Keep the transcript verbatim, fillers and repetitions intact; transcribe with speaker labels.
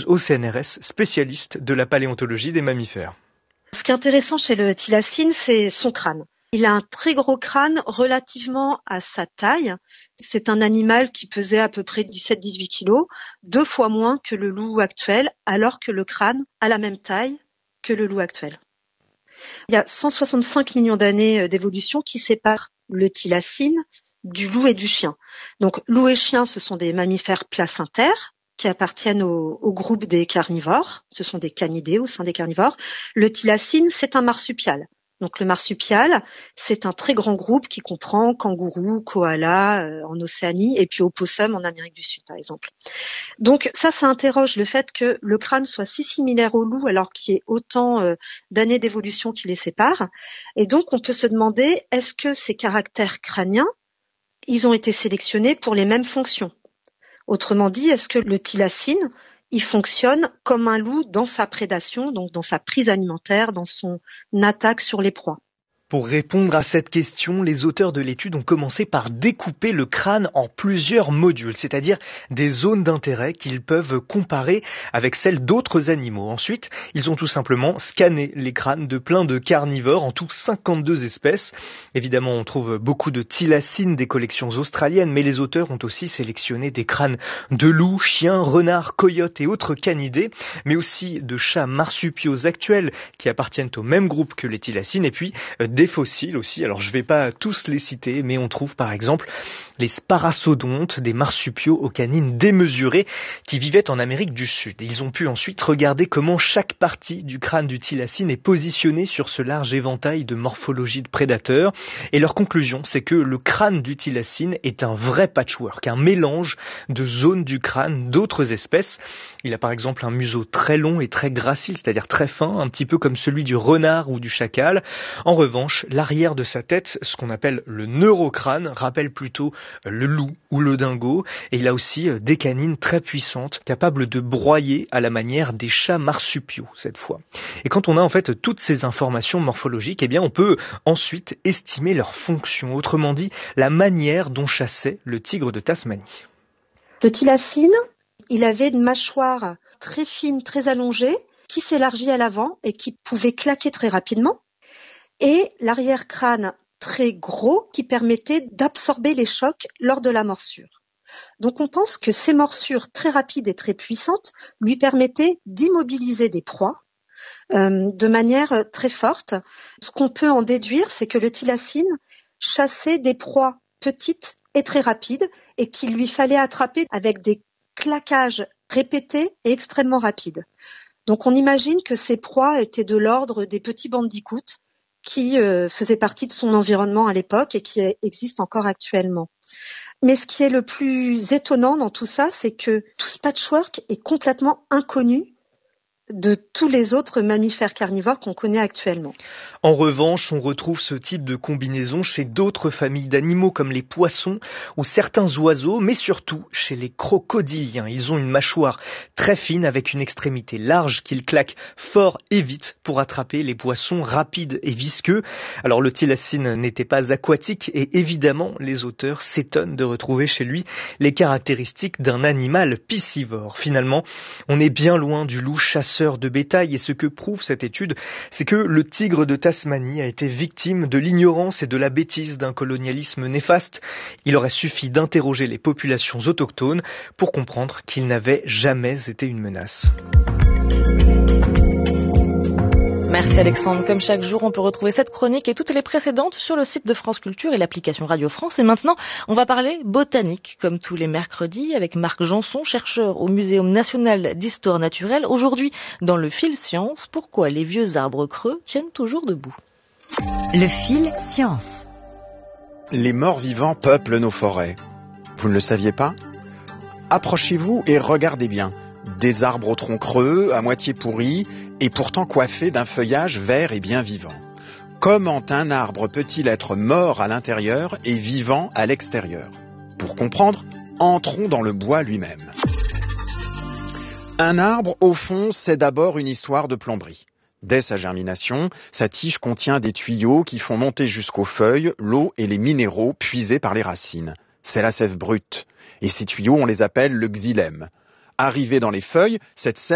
Speaker 1: au C N R S, spécialiste de la paléontologie des mammifères.
Speaker 2: Ce qui est intéressant chez le thylacine, c'est son crâne. Il a un très gros crâne relativement à sa taille. C'est un animal qui pesait à peu près dix-sept à dix-huit kilos, deux fois moins que le loup actuel, alors que le crâne a la même taille que le loup actuel. Il y a cent soixante-cinq millions d'années d'évolution qui séparent le thylacine du loup et du chien. Donc, loup et chien, ce sont des mammifères placentaires qui appartiennent au, au groupe des carnivores. Ce sont des canidés au sein des carnivores. Le thylacine, c'est un marsupial. Donc, le marsupial, c'est un très grand groupe qui comprend kangourous, koalas euh, en Océanie et puis opossum en Amérique du Sud, par exemple. Donc, ça, ça interroge le fait que le crâne soit si similaire au loup alors qu'il y ait autant euh, d'années d'évolution qui les séparent. Et donc, on peut se demander, est-ce que ces caractères crâniens, ils ont été sélectionnés pour les mêmes fonctions? Autrement dit, est-ce que le thylacine, il fonctionne comme un loup dans sa prédation, donc dans sa prise alimentaire, dans son attaque sur les proies?
Speaker 1: Pour répondre à cette question, les auteurs de l'étude ont commencé par découper le crâne en plusieurs modules, c'est-à-dire des zones d'intérêt qu'ils peuvent comparer avec celles d'autres animaux. Ensuite, ils ont tout simplement scanné les crânes de plein de carnivores, en tout cinquante-deux espèces. Évidemment, on trouve beaucoup de thylacines des collections australiennes, mais les auteurs ont aussi sélectionné des crânes de loups, chiens, renards, coyotes et autres canidés, mais aussi de chats marsupiaux actuels qui appartiennent au même groupe que les thylacines, et puis des fossiles aussi. Alors je ne vais pas tous les citer, mais on trouve par exemple les sparasodontes, des marsupiaux aux canines démesurées qui vivaient en Amérique du Sud. Et ils ont pu ensuite regarder comment chaque partie du crâne du thylacine est positionnée sur ce large éventail de morphologie de prédateurs. Et leur conclusion, c'est que le crâne du thylacine est un vrai patchwork, un mélange de zones du crâne d'autres espèces. Il a par exemple un museau très long et très gracile, c'est-à-dire très fin, un petit peu comme celui du renard ou du chacal. En revanche, l'arrière de sa tête, ce qu'on appelle le neurocrâne, rappelle plutôt le loup ou le dingo, et il a aussi des canines très puissantes, capables de broyer à la manière des chats marsupiaux cette fois. Et quand on a en fait toutes ces informations morphologiques, eh bien on peut ensuite estimer leur fonction, autrement dit la manière dont chassait le tigre de Tasmanie.
Speaker 2: Le thylacine, il avait une mâchoire très fine, très allongée, qui s'élargit à l'avant et qui pouvait claquer très rapidement, et l'arrière-crâne très gros qui permettait d'absorber les chocs lors de la morsure. Donc on pense que ces morsures très rapides et très puissantes lui permettaient d'immobiliser des proies euh, de manière très forte. Ce qu'on peut en déduire, c'est que le thylacine chassait des proies petites et très rapides et qu'il lui fallait attraper avec des claquages répétés et extrêmement rapides. Donc on imagine que ces proies étaient de l'ordre des petits bandicoots qui euh, faisait partie de son environnement à l'époque et qui existe encore actuellement. Mais ce qui est le plus étonnant dans tout ça, c'est que tout ce patchwork est complètement inconnu de tous les autres mammifères carnivores qu'on connaît actuellement.
Speaker 1: En revanche, on retrouve ce type de combinaison chez d'autres familles d'animaux comme les poissons ou certains oiseaux, mais surtout chez les crocodiliens. Ils ont une mâchoire très fine avec une extrémité large qu'ils claquent fort et vite pour attraper les poissons rapides et visqueux. Alors le thylacine n'était pas aquatique et évidemment les auteurs s'étonnent de retrouver chez lui les caractéristiques d'un animal piscivore. Finalement, on est bien loin du loup chasseur de bétail et ce que prouve cette étude, c'est que le tigre de Tasmanie a été victime de l'ignorance et de la bêtise d'un colonialisme néfaste. Il aurait suffi d'interroger les populations autochtones pour comprendre qu'il n'avait jamais été une menace.
Speaker 3: Merci Alexandre. Comme chaque jour, on peut retrouver cette chronique et toutes les précédentes sur le site de France Culture et l'application Radio France. Et maintenant, on va parler botanique, comme tous les mercredis, avec Marc Janson, chercheur au Muséum national d'histoire naturelle. Aujourd'hui, dans le fil science, pourquoi les vieux arbres creux tiennent toujours debout.
Speaker 4: Le fil science.
Speaker 5: Les morts vivants peuplent nos forêts. Vous ne le saviez pas ? Approchez-vous et regardez bien. Des arbres au tronc creux, à moitié pourris, et pourtant coiffés d'un feuillage vert et bien vivant. Comment un arbre peut-il être mort à l'intérieur et vivant à l'extérieur ? Pour comprendre, entrons dans le bois lui-même. Un arbre, au fond, c'est d'abord une histoire de plomberie. Dès sa germination, sa tige contient des tuyaux qui font monter jusqu'aux feuilles l'eau et les minéraux puisés par les racines. C'est la sève brute. Et ces tuyaux, on les appelle le xylème. Arrivée dans les feuilles, cette sève